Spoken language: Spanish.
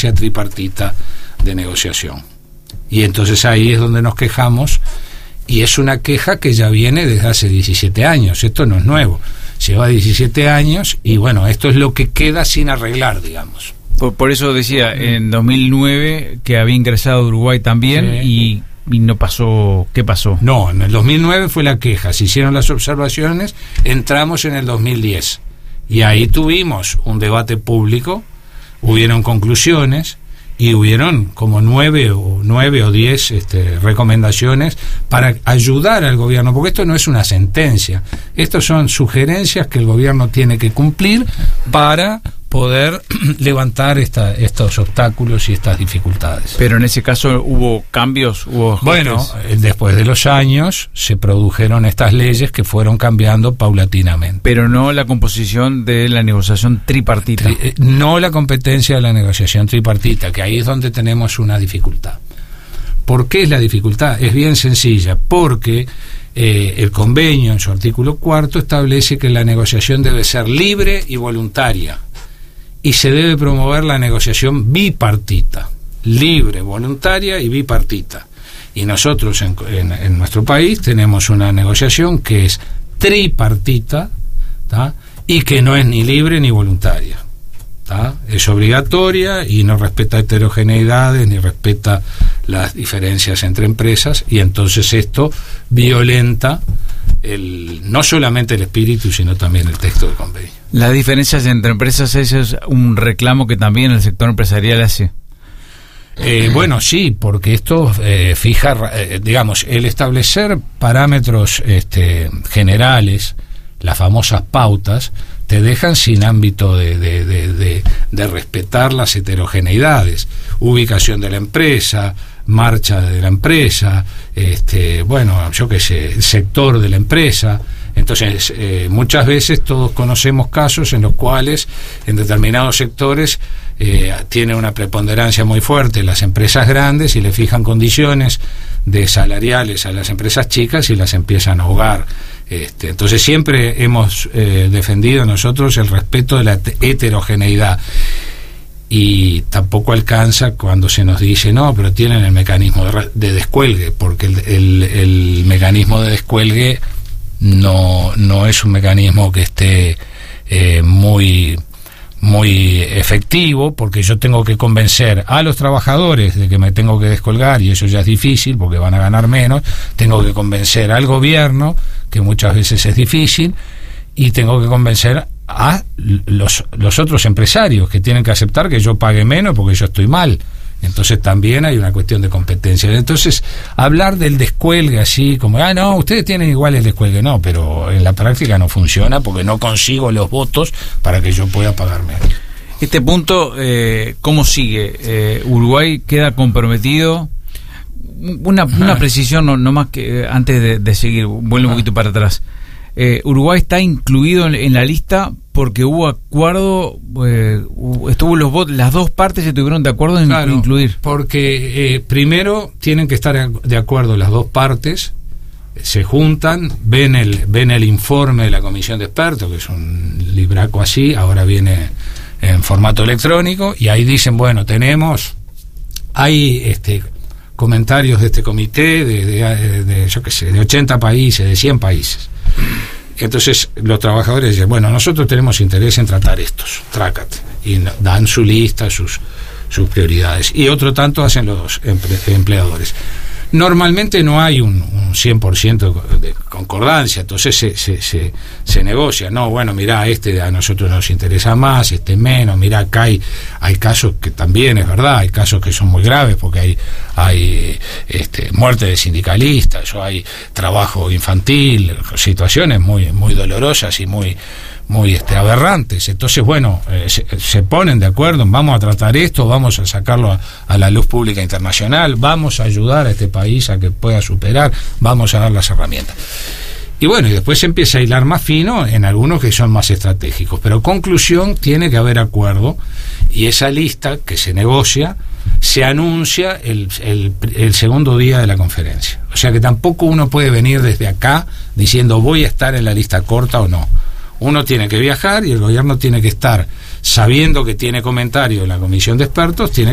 competencia tripartita de negociación. Y entonces ahí es donde nos quejamos, y es una queja que ya viene desde hace 17 años, esto no es nuevo, lleva 17 años, y bueno, esto es lo que queda sin arreglar, digamos. Por eso decía, en 2009 que había ingresado Uruguay también, sí. Y no pasó. ¿Qué pasó? No, en el 2009 fue la queja, se hicieron las observaciones, entramos en el 2010 y ahí tuvimos un debate público, hubieron conclusiones y hubieron como 9 o 10 recomendaciones para ayudar al gobierno, porque esto no es una sentencia, estos son sugerencias que el gobierno tiene que cumplir para poder levantar estos obstáculos y estas dificultades. Pero en ese caso hubo cambios, bueno, después de los años se produjeron estas leyes que fueron cambiando paulatinamente. Pero no la composición de la negociación tripartita. No la competencia de la negociación tripartita, que ahí es donde tenemos una dificultad. ¿Por qué es la dificultad? Es bien sencilla, porque el convenio en su artículo 4 establece que la negociación debe ser libre y voluntaria, y se debe promover la negociación bipartita, libre, voluntaria y bipartita. Y nosotros en nuestro país tenemos una negociación que es tripartita, ¿tá? Y que no es ni libre ni voluntaria, ¿tá? Es obligatoria y no respeta heterogeneidades ni respeta las diferencias entre empresas, y entonces esto violenta no solamente el espíritu, sino también el texto del convenio. Las diferencias entre empresas, ese es un reclamo que también el sector empresarial hace. Bueno, sí, porque esto fija, digamos, el establecer parámetros generales, las famosas pautas, te dejan sin ámbito de respetar las heterogeneidades, ubicación de la empresa, marcha de la empresa, bueno, yo qué sé, el sector de la empresa. Entonces, muchas veces todos conocemos casos en los cuales en determinados sectores tiene una preponderancia muy fuerte las empresas grandes y le fijan condiciones de salariales a las empresas chicas y las empiezan a ahogar. Entonces siempre hemos defendido nosotros el respeto de la heterogeneidad, y tampoco alcanza cuando se nos dice no, pero tienen el mecanismo de descuelgue, porque el mecanismo de descuelgue no es un mecanismo que esté muy efectivo, porque yo tengo que convencer a los trabajadores de que me tengo que descolgar, y eso ya es difícil porque van a ganar menos. Tengo que convencer al gobierno, que muchas veces es difícil, y tengo que convencer a los otros empresarios que tienen que aceptar que yo pague menos porque yo estoy mal. Entonces también hay una cuestión de competencia. Entonces, hablar del descuelgue así como, no, ustedes tienen igual el descuelgue, no, pero en la práctica no funciona porque no consigo los votos para que yo pueda pagar menos. Este punto, ¿cómo sigue? ¿Uruguay queda comprometido? Una precisión, no más que antes de seguir, vuelvo un poquito para atrás. Uruguay está incluido en la lista porque hubo acuerdo, estuvo los votos, las dos partes se tuvieron de acuerdo en incluir. Porque primero tienen que estar de acuerdo las dos partes, se juntan, ven el informe de la comisión de expertos, que es un libraco así, ahora viene en formato electrónico, y ahí dicen, bueno, hay comentarios de este comité de yo qué sé, de 80 países, de 100 países. Entonces los trabajadores dicen, bueno, nosotros tenemos interés en tratar estos, trácate, y dan su lista, sus prioridades, y otro tanto hacen los empleadores. Normalmente no hay un 100% de concordancia, entonces se negocia. No, bueno, mirá, a nosotros nos interesa más, menos. Mirá, acá hay casos que también es verdad, hay casos que son muy graves porque hay muerte de sindicalistas, o hay trabajo infantil, situaciones muy dolorosas y muy aberrantes. Entonces, bueno, se ponen de acuerdo, vamos a tratar esto, vamos a sacarlo a la luz pública internacional, vamos a ayudar a este país a que pueda superar, vamos a dar las herramientas. Y bueno, y después se empieza a hilar más fino en algunos que son más estratégicos, pero conclusión, tiene que haber acuerdo, y esa lista que se negocia se anuncia el segundo día de la conferencia. O sea que tampoco uno puede venir desde acá diciendo voy a estar en la lista corta o no. Uno tiene que viajar, y el gobierno tiene que estar, sabiendo que tiene comentario en la comisión de expertos, tiene